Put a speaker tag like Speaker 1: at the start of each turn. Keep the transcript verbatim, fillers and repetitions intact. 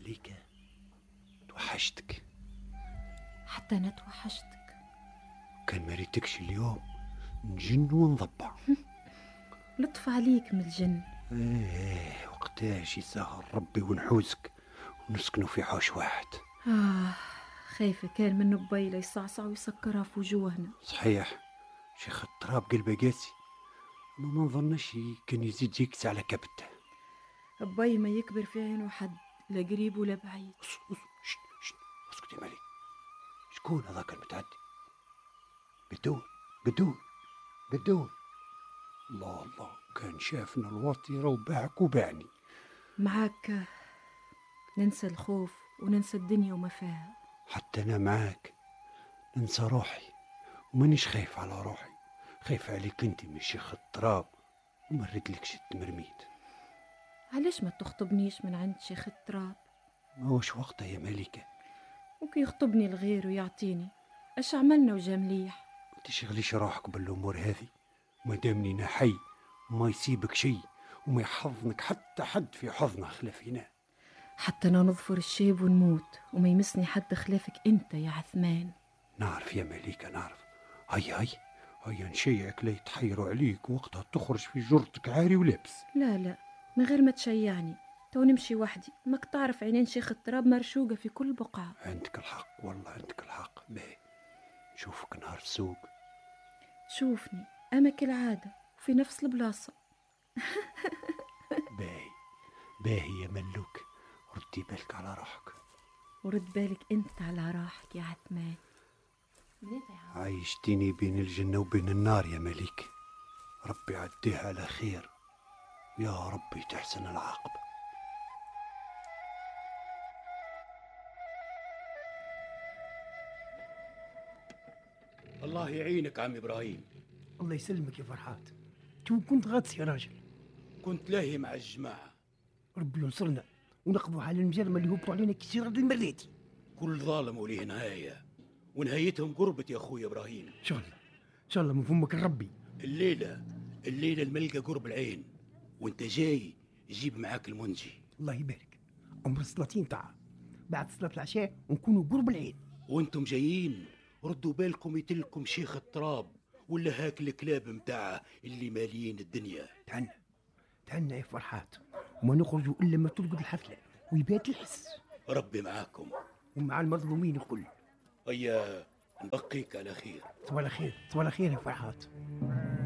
Speaker 1: مليكة توحشتك.
Speaker 2: حتى أنا توحشتك.
Speaker 1: كان ما ريتكش اليوم نجن ونضبع.
Speaker 2: لطف عليك من الجن.
Speaker 1: ايه وقتاش يسهر ربي ونحوزك ونسكنوا في حوش واحد.
Speaker 2: آه خايفة كان من بيلة يصعصع ويسكرها في وجوهنا.
Speaker 1: صحيح شيخ التراب قلبه قاسي، ما ما نظنش كان يزيد يكسي على كبته.
Speaker 2: أبي ما يكبر في عينه حد، لا قريب ولا بعيد.
Speaker 1: اسكت يا ملك، شكون هذاك المتعدي؟ قدون قدون قدون. الله الله، كان شافنا الواطي رو باعك وباعني.
Speaker 2: معاك ننسى الخوف وننسى الدنيا وما فيها.
Speaker 1: حتى أنا معاك ننسى روحي، ومانيش خايف على روحي، خايف عليك انت من شيخ التراب وما ردلكش التمرميد.
Speaker 2: علاش ما تخطبنيش من عند شيخ التراب؟
Speaker 1: ما هوش وقتها يا ملكة.
Speaker 2: وكي يخطبني الغير ويعطيني اش عملنا وجا مليح؟
Speaker 1: تشغليش روحك بالامور هذه، ما دامني انا حي وما يسيبك شيء وما يحضنك حتى حد في حضنه خلافينا.
Speaker 2: حتى انا نظفر الشيب ونموت وما يمسني حد خلافك انت يا عثمان.
Speaker 1: نعرف يا مليكة نعرف. هيا هيا هيا نشيعك لا يتحيروا عليك وقتها تخرج في جرتك عاري ولابس.
Speaker 2: لا لا من غير ما تشيعني، تو نمشي وحدي، ماك تعرف عينين شيخ التراب مرشوقة في كل بقعة.
Speaker 1: عندك الحق والله عندك الحق. باهي نشوفك نهار السوق.
Speaker 2: شوفني اما كالعادة في نفس البلاصة.
Speaker 1: باهي باهي يا ملوك، ردي بالك على روحك.
Speaker 2: ورد بالك انت على راحك يا عثمان.
Speaker 1: عايشتيني بين الجنة وبين النار يا مليك، ربي عديها على خير يا ربي تحسن العاقبة.
Speaker 3: الله يعينك عم إبراهيم.
Speaker 4: الله يسلمك يا فرحات. تو كنت غاطس يا راجل؟
Speaker 3: كنت لاهي مع الجماعة.
Speaker 4: ربي ينصرنا ونقضوا على المجرمة اللي هبطوا علينا كسيرة المريتي.
Speaker 3: كل ظالم وليه نهاية، ونهايتهم قربة يا أخوي إبراهيم.
Speaker 4: إن شاء الله إن شاء الله من فمك الربي.
Speaker 3: الليلة الليلة الملقى قرب العين، وانت جاي جيب معاك المنجي.
Speaker 4: الله يبارك. عمر السلاطين تعال بعد صلاة العشاء ونكونوا قرب العين.
Speaker 3: وانتم جايين ردوا بالكم يتلكم شيخ التراب ولا هاك الكلاب متاعه اللي ماليين الدنيا.
Speaker 4: تهنى تهنى يا فرحات، وما نخرجوا إلا ما ترقد الحفلة ويبات الحس.
Speaker 3: ربي معاكم
Speaker 4: ومع المظلومين الكل.
Speaker 3: هيا نبقيك على خير.
Speaker 4: صباح الخير صباح الخير يا فرحات.